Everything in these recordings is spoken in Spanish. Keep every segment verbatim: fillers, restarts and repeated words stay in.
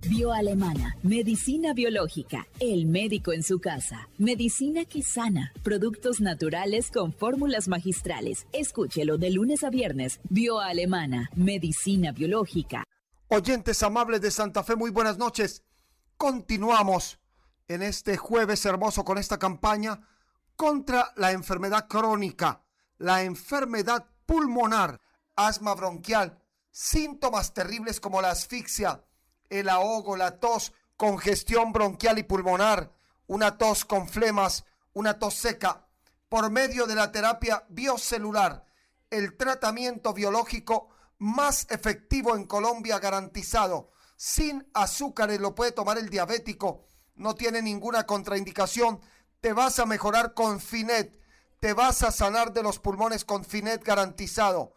Bioalemana, medicina biológica, el médico en su casa, medicina que sana, productos naturales con fórmulas magistrales. Escúchelo de lunes a viernes. Bioalemana, medicina biológica. Oyentes amables de Santa Fe, muy buenas noches. Continuamos en este jueves hermoso con esta campaña contra la enfermedad crónica, la enfermedad pulmonar, asma bronquial, síntomas terribles como la asfixia, el ahogo, la tos, congestión bronquial y pulmonar, una tos con flemas, una tos seca. Por medio de la terapia biocelular, el tratamiento biológico más efectivo en Colombia garantizado, sin azúcares, lo puede tomar el diabético, no tiene ninguna contraindicación. Te vas a mejorar con Finet, te vas a sanar de los pulmones con Finet garantizado.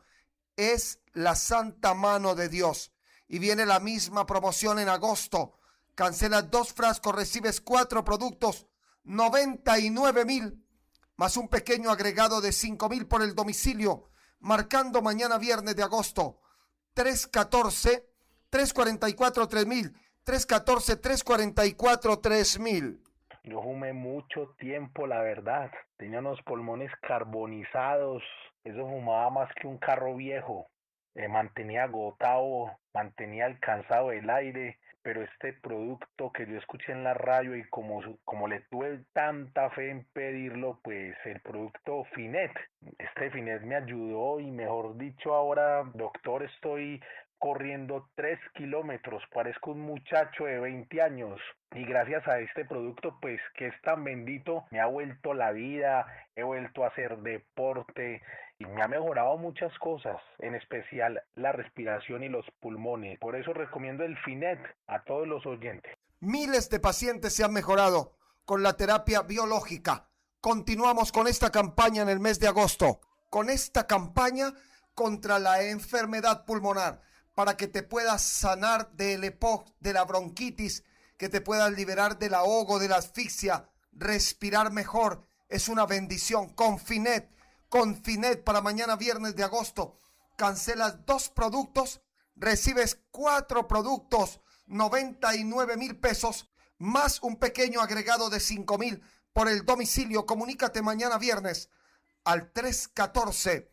Es la santa mano de Dios. Y viene la misma promoción en agosto. Cancelas dos frascos, recibes cuatro productos, noventa y nueve mil, más un pequeño agregado de cinco mil por el domicilio, marcando mañana viernes de agosto. tres uno cuatro, tres cuatro cuatro, tres mil, tres uno cuatro, tres cuatro cuatro, tres mil. Yo fumé mucho tiempo, la verdad. Tenía unos pulmones carbonizados. Eso fumaba más que un carro viejo. Eh, mantenía agotado, mantenía alcanzado el aire, pero este producto que yo escuché en la radio y como, como le tuve tanta fe en pedirlo, pues el producto Finet, este Finet me ayudó y mejor dicho ahora, doctor, estoy corriendo tres kilómetros, parezco un muchacho de veinte años. Y gracias a este producto, pues que es tan bendito, me ha vuelto la vida, he vuelto a hacer deporte y me ha mejorado muchas cosas, en especial la respiración y los pulmones. Por eso recomiendo el Finet a todos los oyentes. Miles de pacientes se han mejorado con la terapia biológica. Continuamos con esta campaña en el mes de agosto, con esta campaña contra la enfermedad pulmonar, para que te puedas sanar del E P O C, de la bronquitis, que te puedas liberar del ahogo, de la asfixia, respirar mejor. Es una bendición. Con Finet, con Finet para mañana viernes de agosto. Cancelas dos productos, recibes cuatro productos, noventa y nueve mil pesos, más un pequeño agregado de cinco mil por el domicilio. Comunícate mañana viernes al tres uno cuatro,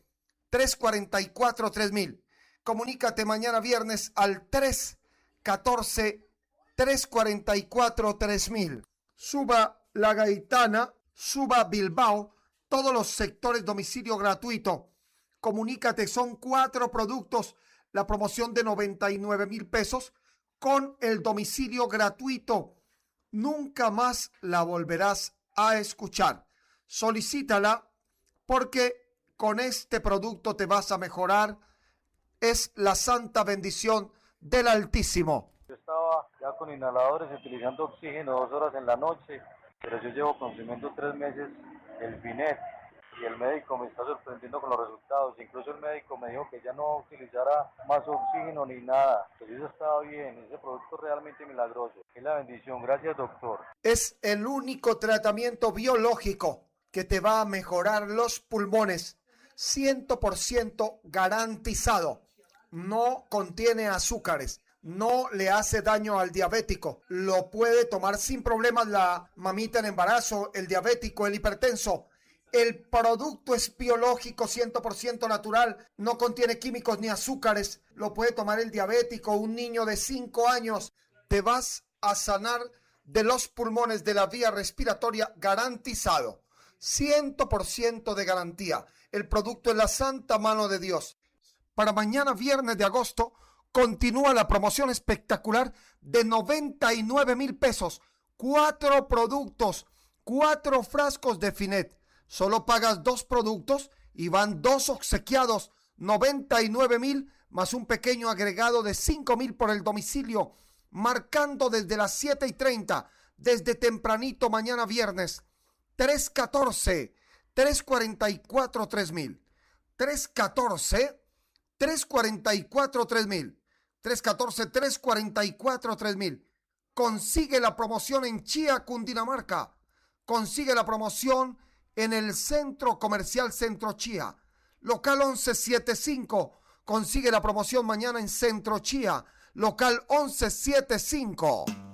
tres cuatro cuatro, tres mil. Comunícate mañana viernes al tres uno cuatro, tres cuatro cuatro, tres mil. Suba La Gaitana, suba Bilbao, todos los sectores domicilio gratuito. Comunícate, son cuatro productos, la promoción de noventa y nueve mil pesos con el domicilio gratuito. Nunca más la volverás a escuchar. Solicítala porque con este producto te vas a mejorar. Es la santa bendición del Altísimo. Yo estaba ya con inhaladores utilizando oxígeno dos horas en la noche, pero yo llevo consumiendo tres meses el Finet y el médico me está sorprendiendo con los resultados. Incluso el médico me dijo que ya no utilizara más oxígeno ni nada, que eso estaba bien. Ese producto es realmente milagroso. Es la bendición. Gracias, doctor. Es el único tratamiento biológico que te va a mejorar los pulmones, cien por ciento garantizado. No contiene azúcares, no le hace daño al diabético, lo puede tomar sin problemas la mamita en embarazo, el diabético, el hipertenso. El producto es biológico, cien por ciento natural, no contiene químicos ni azúcares, lo puede tomar el diabético, un niño de cinco años. Te vas a sanar de los pulmones, de la vía respiratoria, garantizado, cien por ciento de garantía. El producto es la santa mano de Dios. Para mañana viernes de agosto continúa la promoción espectacular de noventa y nueve mil pesos. Cuatro productos, cuatro frascos de Finet. Solo pagas dos productos y van dos obsequiados. noventa y nueve mil más un pequeño agregado de cinco mil por el domicilio. Marcando desde las siete y treinta, desde tempranito mañana viernes. tres uno cuatro, tres cuatro cuatro, tres mil. tres uno cuatro, tres cuatro cuatro, tres mil. tres uno cuatro, tres cuatro cuatro, tres mil. Consigue la promoción en Chía, Cundinamarca. Consigue la promoción en el Centro Comercial Centro Chía. Local once setenta y cinco. Consigue la promoción mañana en Centro Chía. local once setenta y cinco.